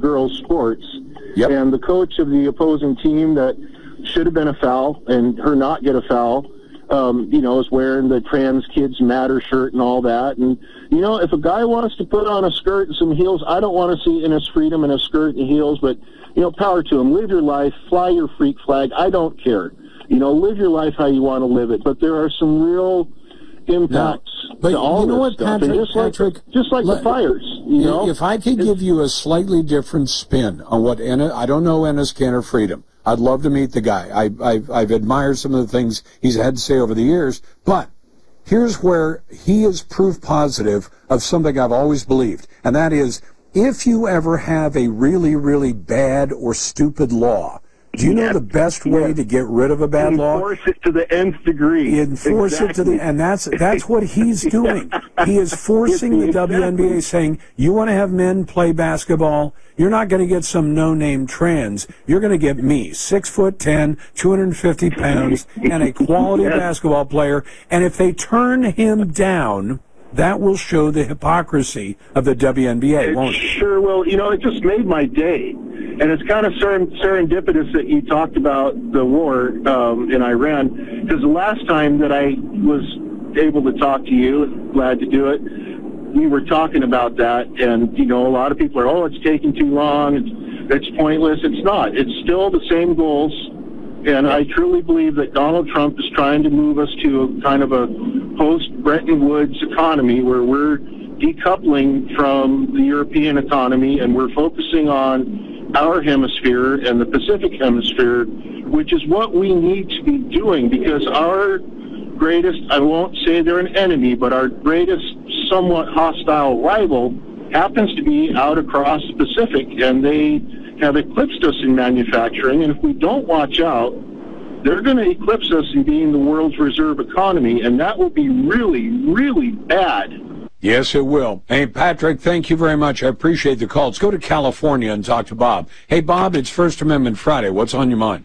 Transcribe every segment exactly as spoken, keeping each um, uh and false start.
girls' sports. Yep. And the coach of the opposing team that should have been a foul and her not get a foul, um, you know, is wearing the Trans Kids Matter shirt and all that. And, you know, if a guy wants to put on a skirt and some heels, I don't want to see in his freedom in a skirt and heels, but, you know, power to him. Live your life. Fly your freak flag. I don't care. You know, live your life how you want to live it. But there are some real impacts no, but to all you know this what, stuff. Patrick, And just Patrick, like, just like let, the fires, you know. If I could give you a slightly different spin on what Ennis, I don't know Ennis Cantor Freedom. I'd love to meet the guy. I, I've, I've admired some of the things he's had to say over the years, but here's where he is proof positive of something I've always believed, and that is, if you ever have a really, really bad or stupid law, do you know yeah. the best way yeah. to get rid of a bad Enforce law? Enforce it to the nth degree. Enforce exactly. it to the, and that's that's what he's doing. He is forcing the exactly. W N B A, saying, you want to have men play basketball? You're not going to get some no-name trans. You're going to get me, six foot ten, two hundred fifty pounds, and a quality yes. basketball player. And if they turn him down, that will show the hypocrisy of the W N B A, it won't it? Sure will. You know, it just made my day. And it's kind of serendipitous that you talked about the war um, in Iran, because the last time that I was able to talk to you, glad to do it, we were talking about that. And, you know, a lot of people are, oh, it's taking too long, it's, it's pointless. It's not. It's still the same goals. And I truly believe that Donald Trump is trying to move us to a kind of a post-Bretton Woods economy where we're decoupling from the European economy and we're focusing on our hemisphere and the Pacific hemisphere, which is what we need to be doing, because our greatest, I won't say they're an enemy, but our greatest somewhat hostile rival happens to be out across the Pacific, and they have eclipsed us in manufacturing, and if we don't watch out, they're going to eclipse us in being the world's reserve economy, and that will be really, really bad. Yes, it will. Hey, Patrick, thank you very much. I appreciate the call. Let's go to California and talk to Bob. Hey, Bob, it's First Amendment Friday. What's on your mind?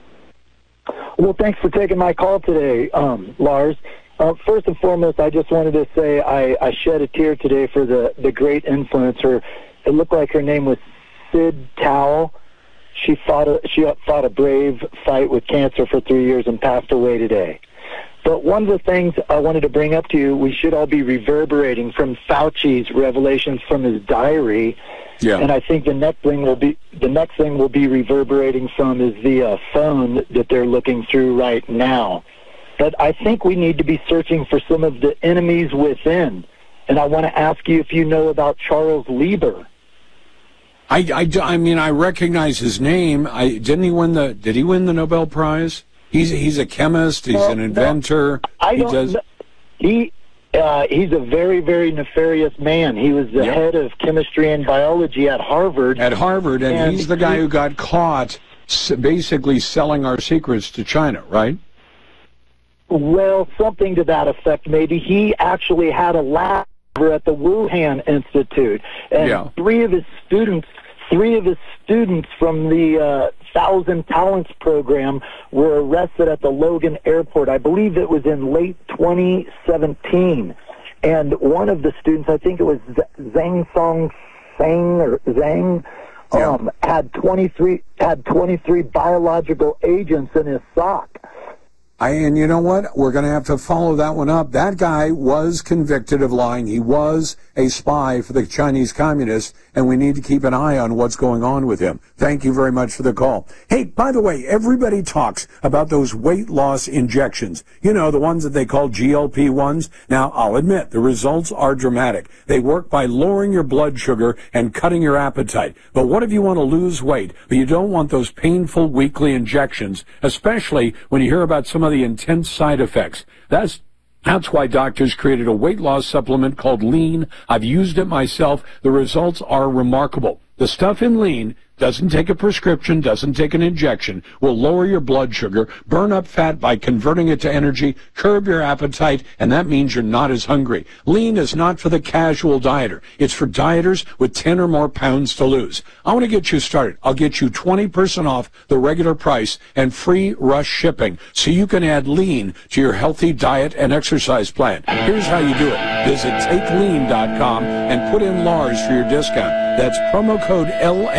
Well, thanks for taking my call today, um, Lars. Uh, first and foremost, I just wanted to say I, I shed a tear today for the, the great influencer. It looked like her name was Sid Towell. She fought a, she fought a brave fight with cancer for three years and passed away today. But one of the things I wanted to bring up to you, we should all be reverberating from Fauci's revelations from his diary. Yeah. And I think the next thing will be the next thing we'll be reverberating from is the uh, phone that they're looking through right now. But I think we need to be searching for some of the enemies within. And I want to ask you if you know about Charles Lieber. I, I, I mean, I recognize his name. I didn't he win the Did he win the Nobel Prize? He's he's a chemist. He's well, an inventor. No, I he don't. does. He uh, he's a very very nefarious man. He was the yep. head of chemistry and biology at Harvard. At Harvard, and, and he's the guy he, who got caught basically selling our secrets to China, right? Well, something to that effect. Maybe he actually had a lab at the Wuhan Institute, and yeah. three of his students. Three of his students from the uh, Thousand Talents program were arrested at the Logan Airport. I believe it was in late twenty seventeen. And one of the students, I think it was Zhang Song Sang or Zhang, um, yeah. had twenty-three had twenty-three biological agents in his sock. I, and you know what? We're going to have to follow that one up. That guy was convicted of lying. He was a spy for the Chinese communists, and we need to keep an eye on what's going on with him. Thank you very much for the call. Hey, by the way, everybody talks about those weight loss injections. You know, the ones that they call G L P ones. Now, I'll admit, the results are dramatic. They work by lowering your blood sugar and cutting your appetite. But what if you want to lose weight, but you don't want those painful weekly injections, especially when you hear about some of the intense side effects? That's That's why doctors created a weight loss supplement called Lean. I've used it myself. The results are remarkable. The stuff in Lean doesn't take a prescription, doesn't take an injection, will lower your blood sugar, burn up fat by converting it to energy, curb your appetite, and that means you're not as hungry. Lean is not for the casual dieter. It's for dieters with ten or more pounds to lose. I want to get you started. I'll get you twenty percent off the regular price and free rush shipping so you can add Lean to your healthy diet and exercise plan. Here's how you do it. Visit take lean dot com and put in Lars for your discount. That's promo code L